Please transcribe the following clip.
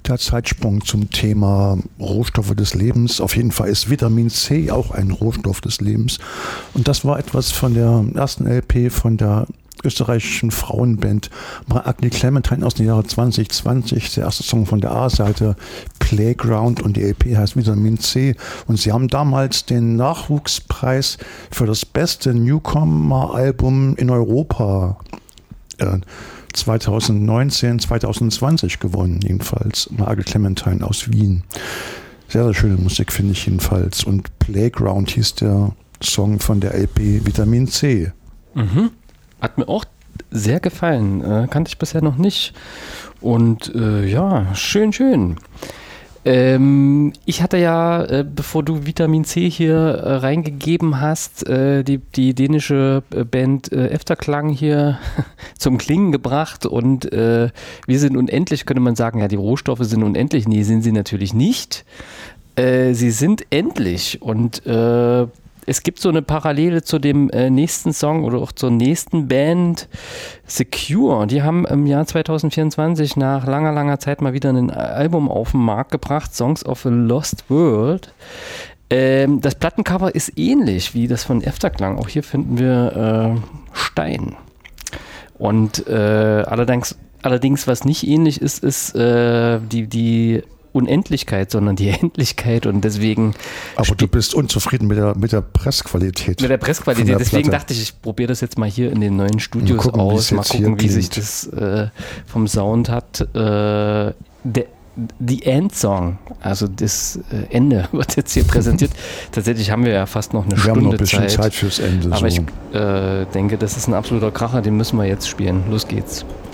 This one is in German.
guter Zeitsprung zum Thema Rohstoffe des Lebens. Auf jeden Fall ist Vitamin C auch ein Rohstoff des Lebens. Und das war etwas von der ersten LP von der österreichischen Frauenband Ugly Clementine aus dem Jahre 2020. Der erste Song von der A-Seite, Playground, und die LP heißt Vitamin C. Und sie haben damals den Nachwuchspreis für das beste Newcomer-Album in Europa 2019, 2020 gewonnen, jedenfalls. Ugly Clementine aus Wien. Sehr, sehr schöne Musik, finde ich jedenfalls. Und Playground hieß der Song von der LP Vitamin C. Mhm. Hat mir auch sehr gefallen. Kannte ich bisher noch nicht. Und ja, schön. Ich hatte ja, bevor du Vitamin C hier reingegeben hast, die dänische Band Efterklang hier zum Klingen gebracht. Und wir sind unendlich, könnte man sagen, ja, die Rohstoffe sind unendlich. Nee, sind sie natürlich nicht. Sie sind endlich. Und es gibt so eine Parallele zu dem nächsten Song oder auch zur nächsten Band, Secure. Die haben im Jahr 2024 nach langer Zeit mal wieder ein Album auf den Markt gebracht, Songs of a Lost World. Das Plattencover ist ähnlich wie das von Efterklang. Auch hier finden wir Stein. Und allerdings, was nicht ähnlich ist, ist die Unendlichkeit, sondern die Endlichkeit, und deswegen... Aber du bist unzufrieden mit der Pressqualität. Mit der Pressqualität, deswegen dachte ich probiere das jetzt mal hier in den neuen Studios aus, mal gucken, wie sich das vom Sound hat. The End Song, also das Ende wird jetzt hier präsentiert. Tatsächlich haben wir ja fast noch eine Stunde Zeit. Wir haben noch ein bisschen Zeit fürs Ende. Aber ich denke, das ist ein absoluter Kracher, den müssen wir jetzt spielen. Los geht's.